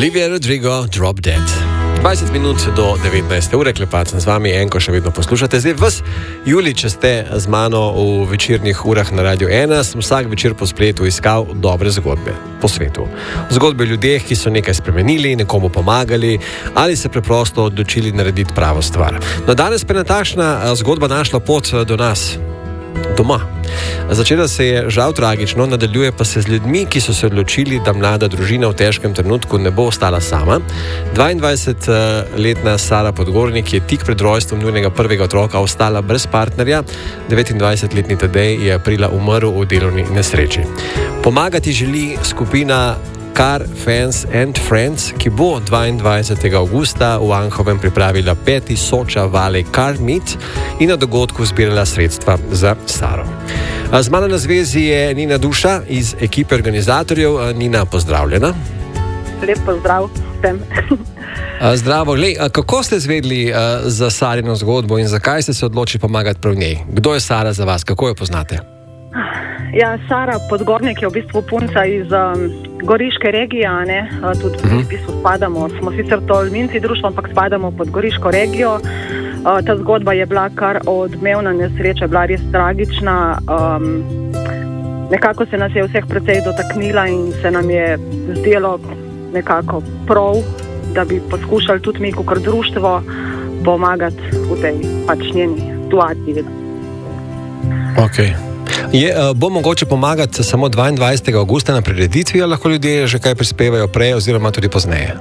Olivia Rodrigo, Drop Dead. 20 minut do 19. ure, klepat sem z vami, enko še vedno poslušate. Zdaj vas, Julij, če ste z mano v večernih urah na Radio 1, sem vsak večer po spletu iskal dobre zgodbe po svetu. Zgodbe o ljudeh, ki so nekaj spremenili, nekomu pomagali ali se preprosto odločili narediti pravo stvar. No, danes pa je takšna zgodba našla pot do nas doma. Začela se je žal tragično, nadaljuje pa se z ljudmi, ki so se odločili, da mlada družina v težkem trenutku ne bo ostala sama. 22-letna Sara Podgornik je tik pred rojstvom njunega prvega otroka ostala brez partnerja. 29-letni Tadej je aprila umrl v delovni nesreči. Pomagati želi skupina Car Fans and Friends, ki bo 22. avgusta v Anhovem pripravila 5. Soča Valley Car Meet in na dogodku zbirala sredstva za Saro. Z mano na zvezi je Nina Duša iz ekipe organizatorjev. Nina, pozdravljena. Lep pozdrav vsem. Zdravo. Kako ste izvedeli za Sarino zgodbo in zakaj ste se odločili pomagati prav njej? Kdo je Sara za vas? Kako jo poznate? Ja, Sara Podgornik je v bistvu punca iz Goriške regije, tudi v bistvu spadamo, smo sicer Tolminci društvo, ampak spadamo pod Goriško regijo. Ta zgodba je bila kar odmevna nesreča, bila res tragična. Nekako se nas je vseh precej dotaknila in se nam je zdelo nekako prav, da bi poskušali tudi mi kot društvo pomagati v tej njeni situaciji. Okay. Bo mogoče pomagati samo 22. avgusta na prireditvi, ali lahko ljudje že kaj prispevajo prej oziroma tudi pozneje?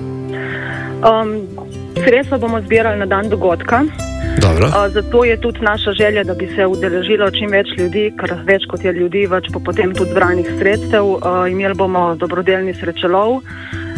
Sredstva bomo zbirali na dan dogodka. Zato je tudi naša želja, da bi se udeležilo čim več ljudi, ker več kot je ljudi, več pa potem tudi zbranih sredstev. Imeli bomo dobrodelni srečelov